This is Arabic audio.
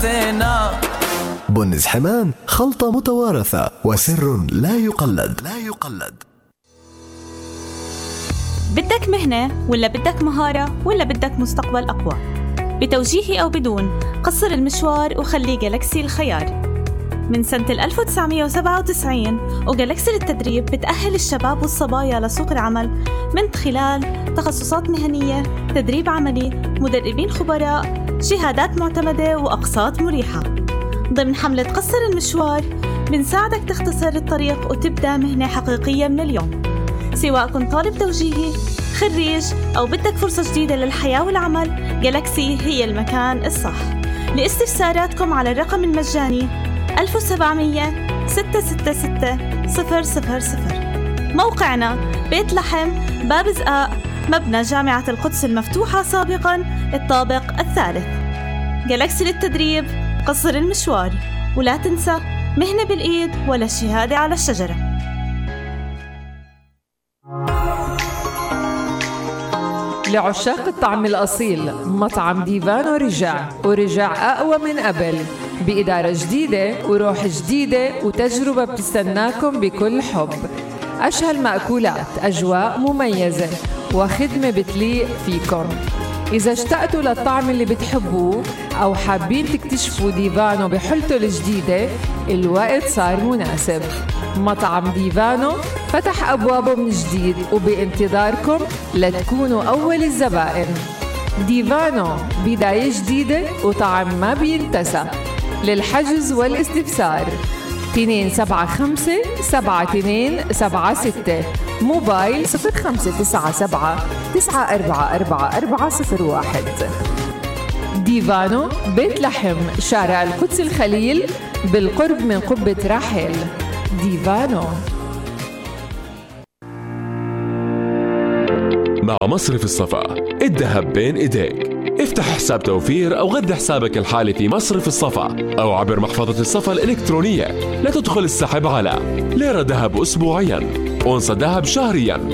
حياتنا. بنز حمان، خلطة متوارثة وسر لا يقلد. بدك مهنة ولا بدك مهارة ولا بدك مستقبل أقوى؟ بتوجيهي أو بدون، قصر المشوار وخلي جالكسي الخيار. من سنة 1997 وجالكسي للتدريب بتأهل الشباب والصبايا لسوق العمل من خلال تخصصات مهنية، تدريب عملي، مدربين خبراء، شهادات معتمدة وأقساط مريحة. ضمن حملة قصر المشوار بنساعدك تختصر الطريق وتبدأ مهنة حقيقية من اليوم. سواء كنت طالب توجيهي، خريج، أو بدك فرصة جديدة للحياة والعمل، جالكسي هي المكان الصح. لاستفساراتكم على الرقم المجاني 1700-666-000. موقعنا بيت لحم، باب زقاق، مبنى جامعة القدس المفتوحة سابقاً، الطابق الثالث. جالكسي للتدريب، قصر المشوار، ولا تنسى مهنة بالإيد ولا الشهادة على الشجرة. لعشاق الطعم الأصيل، مطعم ديفانو ورجع أقوى من قبل، بإدارة جديدة وروح جديدة وتجربة بتستناكم بكل حب. أشهى المأكولات، أجواء مميزة وخدمة بتليق فيكم. إذا اشتقتوا للطعم اللي بتحبوه أو حابين تكتشفوا ديفانو بحلته الجديدة، الوقت صار مناسب. مطعم ديفانو فتح أبوابه من جديد وبانتظاركم لتكونوا أول الزبائن. ديفانو، بداية جديدة وطعم ما بينتسى. للحجز والاستفسار 275-7276، موبايل 0597-944401. ديفانو بيت لحم، شارع القدس الخليل، بالقرب من قبة راحل. ديفانو. مع مصرف الصفا، الذهب بين ايديك. افتح حساب توفير أو غذي حسابك الحالي في مصرف الصفا أو عبر محفظة الصفا الإلكترونية لتدخل السحب على ليرة ذهب أسبوعياً، أونصة ذهب شهرياً،